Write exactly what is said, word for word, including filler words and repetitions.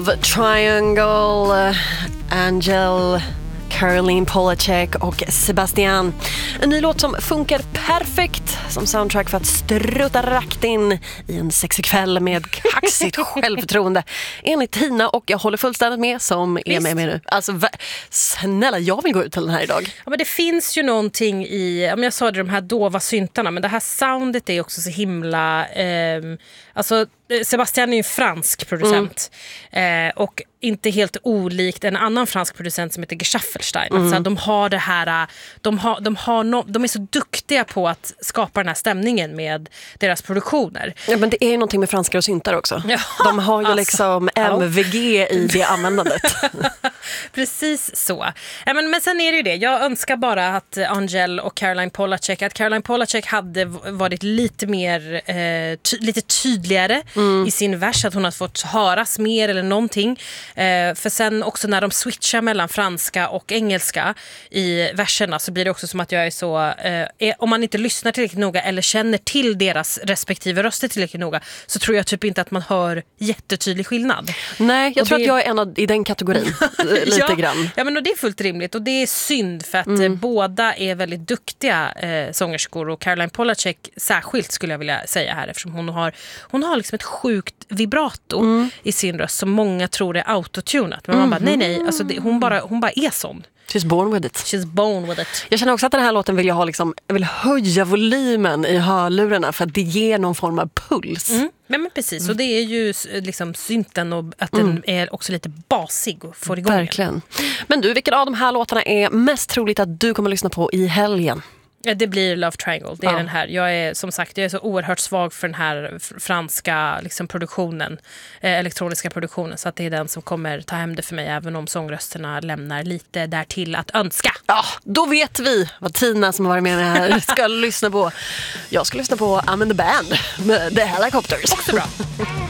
The Triangle, uh, Angel, Caroline Polachek och Sebastian. En ny låt som funkar perfekt som soundtrack för att strutta rakt in i en sexig kväll med kaxigt självförtroende. Enligt Tina, och jag håller fullständigt med som är med mig nu. Alltså, va- snälla, jag vill gå ut till den här idag. Ja, men det finns ju någonting i, om jag sa det, de här dova syntarna, men det här soundet är också så himla, eh, alltså Sebastian är ju en fransk producent mm. eh, och inte helt olikt en annan fransk producent som heter Geschaffelstein. Mm. Alltså, de har det här, de, har, de, har no, de är så duktiga på att skapa den här stämningen med deras produktioner. Ja, men det är ju någonting med franskar och syntar också. Ja, de har ju alltså, liksom M V G i det användandet. Precis så. Ja, men, men sen är det ju det. Jag önskar bara att Angel och Caroline Polachek, att Caroline Polachek hade varit lite mer eh, ty- lite tydligare mm. i sin vers, att hon hade fått höras mer eller någonting. Eh, för sen också när de switchar mellan franska och engelska i verserna så blir det också som att jag är så eh, är, om man inte lyssnar tillräckligt noga eller känner till deras respektive röster tillräckligt noga, så tror jag typ inte att man hör jättetydlig skillnad. Nej, jag och tror det... att jag är en av, i den kategorin lite ja, grann. Ja, men och det är fullt rimligt och det är synd för att mm. eh, båda är väldigt duktiga eh, sångerskor, och Caroline Polachek särskilt skulle jag vilja säga här, eftersom hon har, hon har liksom ett sjukt vibrato mm. i sin röst som många tror är autotunat. Men man bara, nej nej, alltså det, hon, bara, hon bara är sån. She's born with it. She's born with it. Jag känner också att den här låten vill jag ha liksom, jag vill höja volymen i hörlurarna för att det ger någon form av puls. Mm. Men, men precis, och det är ju liksom synten och att den mm. är också lite basig och får igång. Verkligen. Men du, vilken av de här låtarna är mest troligt att du kommer att lyssna på i helgen? Det blir Love Triangle, det är ja. den här. Jag är som sagt, jag är så oerhört svag för den här franska liksom, produktionen, eh, elektroniska produktionen, så att det är den som kommer ta hem det för mig, även om sångrösterna lämnar lite där till att önska. Ja, då vet vi vad Tina som har varit med här ska lyssna på. Jag ska lyssna på I'm in the Band med The Helicopters. Också bra.